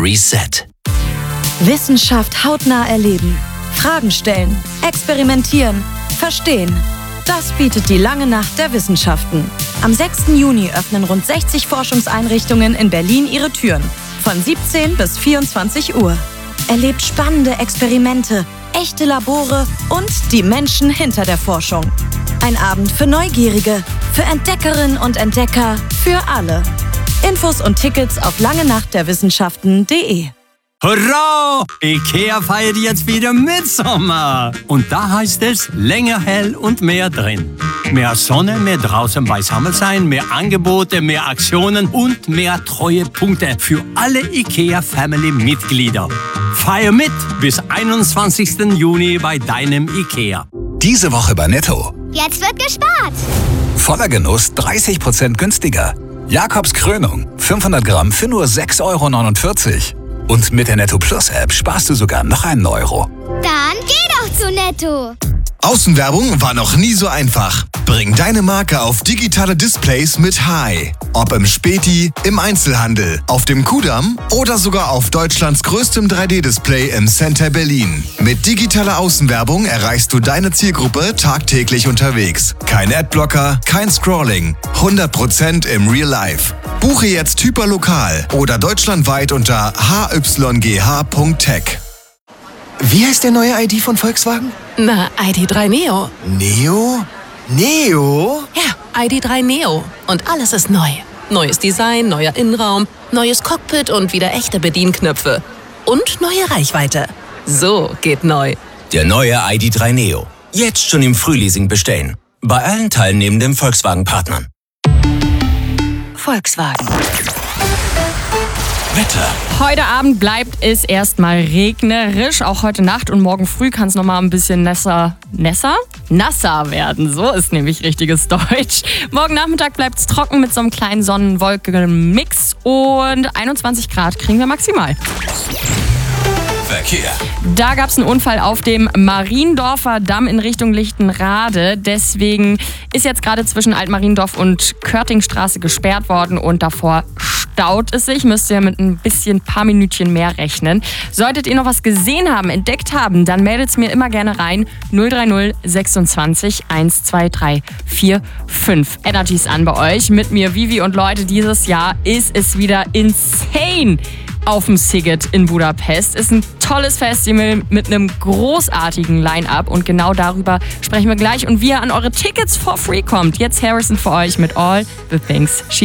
Reset. Wissenschaft hautnah erleben. Fragen stellen, experimentieren, verstehen. Das bietet die lange Nacht der Wissenschaften. Am 6. Juni öffnen rund 60 Forschungseinrichtungen in Berlin ihre Türen. Von 17 bis 24 Uhr. Erlebt spannende Experimente, echte Labore und die Menschen hinter der Forschung. Ein Abend für Neugierige, für Entdeckerinnen und Entdecker, für alle. Infos und Tickets auf langenachtderwissenschaften.de. Hurra! IKEA feiert jetzt wieder Mitsommer. Und da heißt es länger hell und mehr drin. Mehr Sonne, mehr draußen beisammen sein, mehr Angebote, mehr Aktionen und mehr Treuepunkte für alle IKEA-Family-Mitglieder. Feier mit bis 21. Juni bei deinem IKEA. Diese Woche bei Netto. Jetzt wird gespart. Voller Genuss 30% günstiger. Jakobs Krönung 500 Gramm für nur 6,49 €. Und mit der Netto Plus App sparst du sogar noch einen Euro. Dann geh doch zu Netto. Außenwerbung war noch nie so einfach. Bring deine Marke auf digitale Displays mit Hai. Ob im Späti, im Einzelhandel, auf dem Kudamm oder sogar auf Deutschlands größtem 3D-Display im Center Berlin. Mit digitaler Außenwerbung erreichst du deine Zielgruppe tagtäglich unterwegs. Kein Adblocker, kein Scrolling. 100% im Real Life. Buche jetzt hyperlokal oder deutschlandweit unter hygh.tech. Wie heißt der neue ID von Volkswagen? Na, ID.3 Neo. Neo? Neo? Ja, ID.3 Neo. Und alles ist neu. Neues Design, neuer Innenraum, neues Cockpit und wieder echte Bedienknöpfe. Und neue Reichweite. So geht neu. Der neue ID.3 Neo. Jetzt schon im Frühleasing bestellen. Bei allen teilnehmenden Volkswagen-Partnern. Volkswagen. Wetter. Heute Abend bleibt es erstmal regnerisch. Auch heute Nacht und morgen früh kann es nochmal ein bisschen nasser werden. So ist nämlich richtiges Deutsch. Morgen Nachmittag bleibt es trocken mit so einem kleinen Sonnen-Wolken-Mix. Und 21 Grad kriegen wir maximal. Verkehr. Da gab es einen Unfall auf dem Mariendorfer Damm in Richtung Lichtenrade. Deswegen ist jetzt gerade zwischen Altmariendorf und Körtingstraße gesperrt worden und davor staut es sich. Müsst ihr mit ein paar Minütchen mehr rechnen. Solltet ihr noch was gesehen haben, entdeckt haben, dann meldet es mir immer gerne rein. 030 26 123 45. Energy ist an bei euch. Mit mir, Vivi und Leute, dieses Jahr ist es wieder insane auf dem Sziget in Budapest. Ist ein tolles Festival mit einem großartigen Line-Up und genau darüber sprechen wir gleich und wie ihr an eure Tickets for free kommt. Jetzt Harrison für euch mit All the Things She